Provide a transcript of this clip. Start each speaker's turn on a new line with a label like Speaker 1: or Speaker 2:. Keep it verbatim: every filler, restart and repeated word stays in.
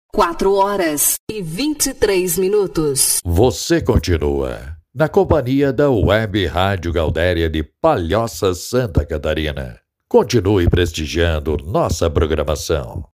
Speaker 1: Quatro horas e vinte e três minutos.
Speaker 2: Você continua na companhia da Web Rádio Gaudéria de Palhoça, Santa Catarina. Continue prestigiando nossa programação.